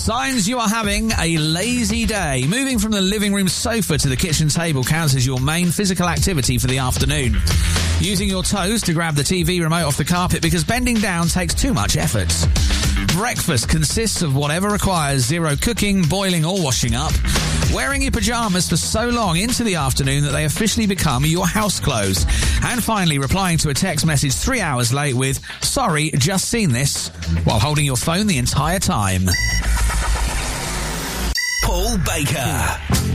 Signs you are having a lazy day. Moving from the living room sofa to the kitchen table counts as your main physical activity for the afternoon. Using your toes to grab the TV remote off the carpet because bending down takes too much effort. Breakfast consists of whatever requires zero cooking, boiling or washing up. Wearing your pyjamas for so long into the afternoon that they officially become your house clothes. And finally, replying to a text message 3 hours late with, "Sorry, just seen this," while holding your phone the entire time. Paul Baker.